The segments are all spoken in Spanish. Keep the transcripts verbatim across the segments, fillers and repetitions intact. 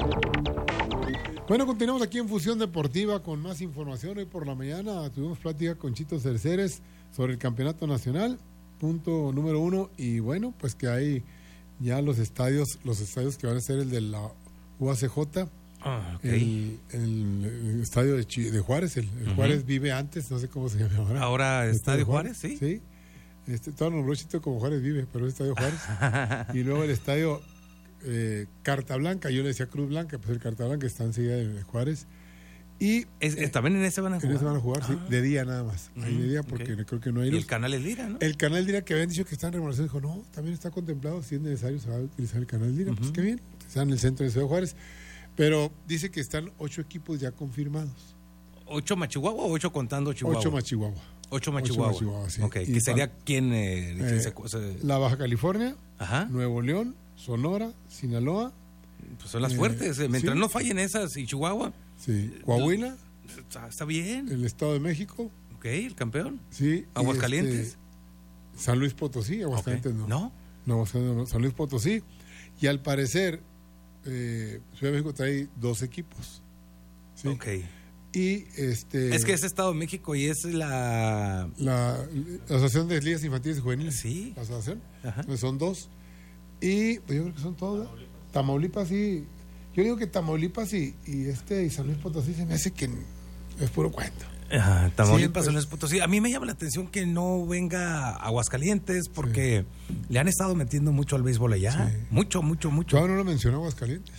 Bueno, continuamos aquí en Fusión Deportiva con más información. Hoy por la mañana tuvimos plática con Chito Cerceres sobre el campeonato nacional, punto número uno. Y bueno, pues que hay ya los estadios, los estadios que van a ser el de la U A C J, ah, okay. el, el, el estadio de, Ch- de Juárez, el, el uh-huh. Juárez vive antes, no sé cómo se llama ahora. Ahora el Estadio Juárez, Juárez, sí. Sí, este, todo nombró Chito como Juárez vive, pero es Estadio Juárez. Y luego el estadio eh, Carta Blanca, yo le decía Cruz Blanca, pues el Carta Blanca está enseguida de Juárez. Y es, eh, también en ese van a jugar. En ese van a jugar, ah. sí, de día nada más. Uh-huh. Ahí de día porque okay. creo que no hay luz. Y el canal es Lira, ¿no? El canal Lira que habían dicho que está en remodelación, dijo, no, también está contemplado, si es necesario se va a utilizar el canal Lira. Uh-huh. Pues qué bien, está en el centro de Ciudad Juárez. Pero dice que están ocho equipos ya confirmados. ¿Ocho más Chihuahua o ocho contando Chihuahua? Ocho más Chihuahua. Ocho más Chihuahua. Ocho más Chihuahua, sí. Ok, ¿qué sería quién? Eh, eh, se, se... La Baja California, Ajá. Nuevo León, Sonora, Sinaloa. Pues son las eh, fuertes, eh, mientras sí. no fallen esas y Chihuahua. Sí, Coahuila. Está, está bien. El Estado de México. Ok, el campeón. Sí. Aguascalientes. Este, San Luis Potosí, Aguascalientes okay. no. ¿No? No, no, San Luis Potosí. Y al parecer, eh, Ciudad de México trae dos equipos. ¿Sí? Ok. Y este. Es que es Estado de México y es la. La, la Asociación de Ligas Infantiles y Juveniles. Sí. La asociación. Pues son dos. Y pues yo creo que son todos. Tamaulipas, Tamaulipas sí. Yo digo que Tamaulipas y, y este y San Luis Potosí se me hace que es puro cuento. Ajá, Tamaulipas, sí, San Luis Potosí. A mí me llama la atención que no venga Aguascalientes porque sí. le han estado metiendo mucho al béisbol allá. Sí. Mucho, mucho, mucho. Yo no lo mencionó Aguascalientes.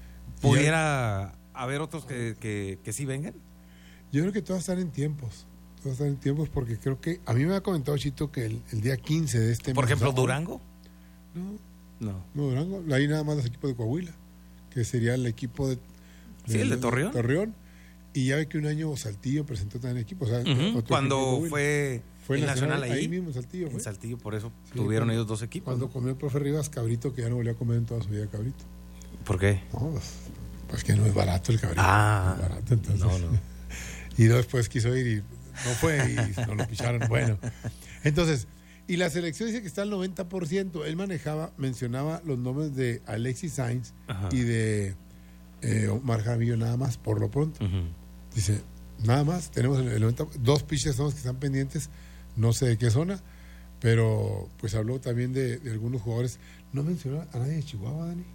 ¿Pudiera haber otros que, que, que sí vengan? Yo creo que todas están en tiempos. Todas están en tiempos porque creo que... A mí me ha comentado Chito que el, el día quince de este mes... ¿Por ejemplo, Durango? No. No. No, Durango. Ahí nada más los equipos de Coahuila, que sería el equipo de... de sí, el de Torreón. De Torreón. Y ya ve que un año Saltillo presentó también equipo. O sea, uh-huh. Cuando fue, fue el nacional, nacional ahí, ahí mismo en Saltillo. En ¿fue? Saltillo, por eso sí, tuvieron cuando, ellos dos equipos. Cuando comió el profe Rivas cabrito, que ya no volvió a comer en toda su vida cabrito. ¿Por qué? No, pues, pues que no es barato el cabrito. Ah, no es barato, entonces. No, no. Y después quiso ir y no fue y no lo picharon. Bueno, entonces, y la selección dice que está al noventa por ciento. Él manejaba, mencionaba los nombres de Alexis Sainz Ajá. y de eh, Omar Jaramillo nada más, por lo pronto. Uh-huh. Dice, nada más, tenemos el noventa, dos pitchers son los que están pendientes, no sé de qué zona, pero pues habló también de, de algunos jugadores. No mencionó a nadie de Chihuahua, Dani.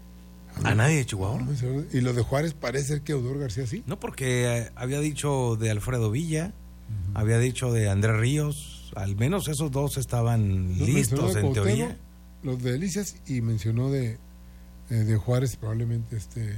¿A nadie de Chihuahua? No, no, y los de Juárez parece ser que Eudor García sí. No, porque eh, había dicho de Alfredo Villa, uh-huh. había dicho de Andrés Ríos, al menos esos dos estaban no, listos en Cuauhtémoc, teoría. Los de Delicias y mencionó de, eh, de Juárez probablemente este...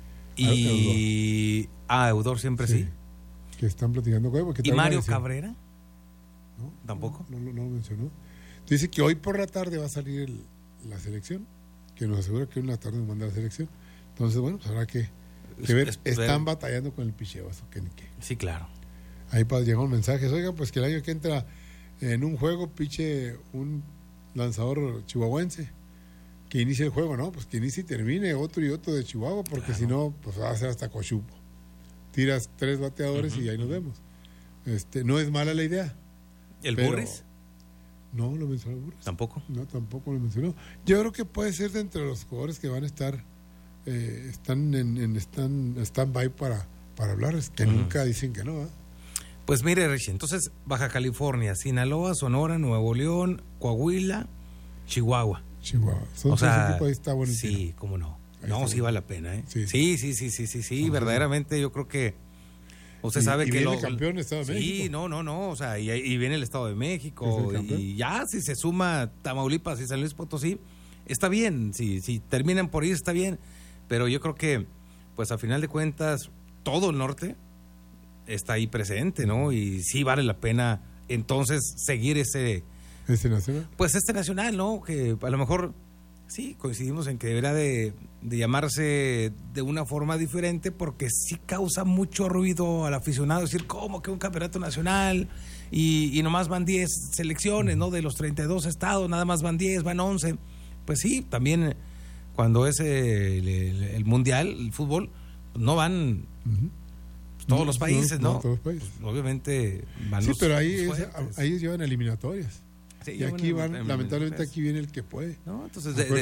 Y... Eudor. Ah, Eudor siempre sí. sí. Que están platicando con él. ¿Y Mario Cabrera? ¿No? ¿Tampoco? No, no, no lo mencionó. Dice que hoy por la tarde va a salir el, la selección, que nos asegura que hoy en la tarde nos manda la selección. Entonces, bueno, pues habrá que, que ver. Es, es, Están ver. batallando con el picheo, eso que ni qué. Sí, claro. Ahí llegaron mensajes. Oiga, pues que el año que entra en un juego piche un lanzador chihuahuense. Que inicie el juego, ¿no? Pues que inicie y termine otro y otro de Chihuahua, porque claro. si no, pues va a ser hasta cochupo. Tiras tres bateadores uh-huh. y ahí nos vemos. Este, no es mala la idea. ¿El pero, Burris? No, lo mencionó el Burris. ¿Tampoco? No, tampoco lo mencionó. Yo creo que puede ser de entre los jugadores que van a estar, eh, están en, en están stand-by para, para hablar, que uh-huh. nunca dicen que no, ¿eh? Pues mire, Richie, entonces Baja California, Sinaloa, Sonora, Nuevo León, Coahuila, Chihuahua. Chihuahua. Son o sea, ahí está bueno. Sí, cómo no. Ahí no, sí vale la pena, ¿eh? Sí, sí, sí, sí, sí, sí, sí, verdaderamente yo creo que usted y, sabe y que viene lo, el campeón Estado de México. Sí, no, no, no, o sea, y, y viene el Estado de México y ya si se suma Tamaulipas y San Luis Potosí, está bien, si, si terminan por ir está bien, pero yo creo que pues a final de cuentas todo el norte está ahí presente, ¿no? Y sí vale la pena entonces seguir ese ¿Este nacional? Pues este nacional, ¿no? Que a lo mejor sí coincidimos en que deberá de, de llamarse de una forma diferente porque sí causa mucho ruido al aficionado decir, ¿cómo que un campeonato nacional? Y, y nomás van diez selecciones, ¿no? De los treinta y dos estados, nada más van diez, van once. Pues sí, también cuando es el, el, el mundial, el fútbol, no van... Uh-huh. Todos no, los países, ¿no? no, no todos los países. Pues, obviamente van sí, los, pero ahí, los es, ahí llevan eliminatorias. Sí, y aquí van, lamentablemente aquí viene el que puede. ¿No? Entonces, de,